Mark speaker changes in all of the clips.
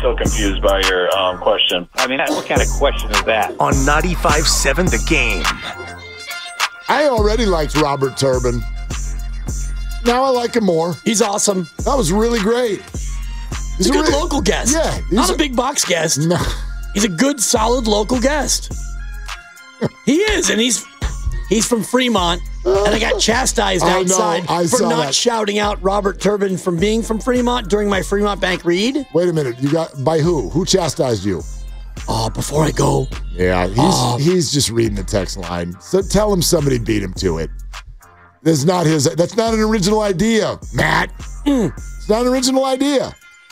Speaker 1: still confused by your question.
Speaker 2: I mean, what kind of question is that?
Speaker 3: On 95.7 The Game.
Speaker 4: I already liked Robert Turbin. Now I like him more.
Speaker 5: He's awesome.
Speaker 4: That was really great.
Speaker 5: He's a good local guest.
Speaker 4: Yeah.
Speaker 5: Not a big box guest.
Speaker 4: No.
Speaker 5: He's a good, solid local guest. He is, and he's from Fremont, and I got chastised outside for not shouting out Robert Turbin from being from Fremont during my Fremont Bank read.
Speaker 4: Wait a minute. You got by who? Who chastised you?
Speaker 5: Oh, before I go.
Speaker 4: Yeah, he's just reading the text line. So tell him somebody beat him to it. That's not an original idea, Matt. It's not an original idea.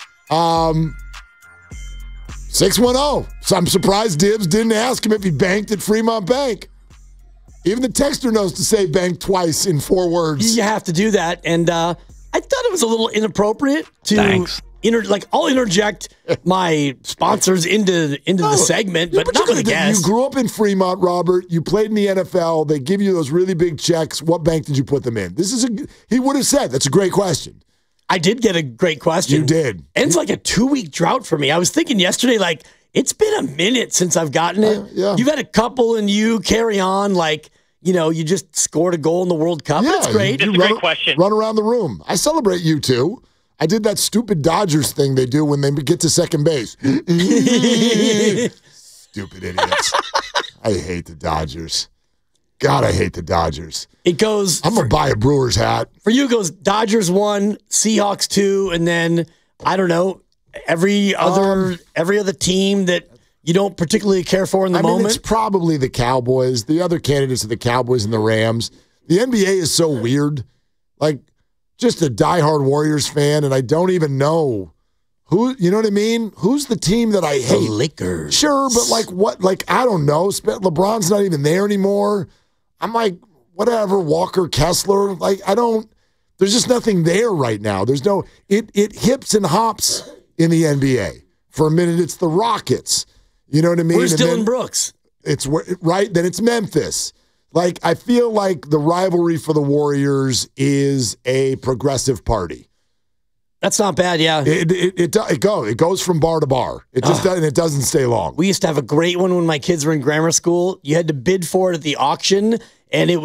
Speaker 4: 610. So I'm surprised Dibbs didn't ask him if he banked at Fremont Bank. Even the texter knows to say bank twice in 4 words.
Speaker 5: You have to do that. And I thought it was a little inappropriate to I'll interject my sponsors into the segment, but not with a guest.
Speaker 4: You grew up in Fremont, Robert. You played in the NFL. They give you those really big checks. What bank did you put them in? He would have said, that's a great question.
Speaker 5: I did get a great question.
Speaker 4: You did.
Speaker 5: And it's like a 2-week drought for me. I was thinking yesterday, like, it's been a minute since I've gotten it.
Speaker 4: Yeah.
Speaker 5: You've had a couple and you carry on like, you just scored a goal in the World Cup.
Speaker 4: Yeah,
Speaker 5: That's great.
Speaker 2: That's a great question.
Speaker 4: Run around the room. I celebrate you too. I did that stupid Dodgers thing they do when they get to second base. Stupid idiots. I hate the Dodgers. God, I hate the Dodgers.
Speaker 5: It goes.
Speaker 4: I'm going to buy a Brewers hat.
Speaker 5: For you, it goes Dodgers 1, Seahawks 2, and then, I don't know, every other team that you don't particularly care for in the moment.
Speaker 4: It's probably the Cowboys. The other candidates are the Cowboys and the Rams. The NBA is so weird. Like, just a diehard Warriors fan, and I don't even know who, you know what I mean? Who's the team that I hate?
Speaker 5: The Lakers.
Speaker 4: Sure, but like what? Like, I don't know. LeBron's not even there anymore. I'm like, whatever, Walker Kessler. Like, there's just nothing there right now. There's no, it hips and hops in the NBA. For a minute, it's the Rockets. You know what I mean?
Speaker 5: Where's Dylan Brooks?
Speaker 4: It's right, then it's Memphis. Like, I feel like the rivalry for the Warriors is a progressive party.
Speaker 5: That's not bad, yeah.
Speaker 4: It goes from bar to bar. It just doesn't. It doesn't stay long.
Speaker 5: We used to have a great one when my kids were in grammar school. You had to bid for it at the auction, and it